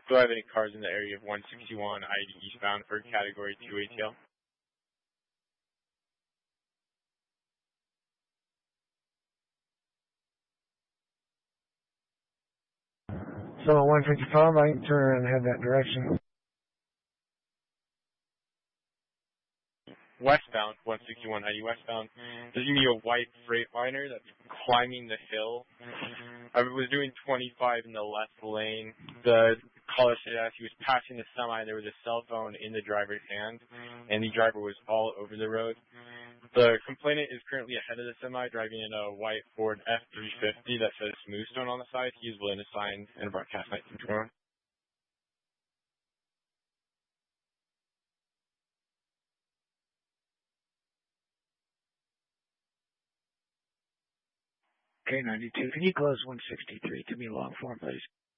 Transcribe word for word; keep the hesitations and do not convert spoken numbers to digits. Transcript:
Do I have any cars in the area of one sixty-one I eighty eastbound for Category two A T L? So one fifty-five, I can turn around and head that direction. Westbound, one sixty-one I eighty westbound. There's going to be a white Freightliner that's climbing the hill. I was doing twenty-five in the left lane. The caller said as he was passing the semi, there was a cell phone in the driver's hand, and the driver was all over the road. The complainant is currently ahead of the semi, driving in a white Ford F three fifty that says Smoothstone on the side. He is willing to sign and broadcast nineteen twenty-one. K ninety-two, can you close one sixty-three to me long form, please?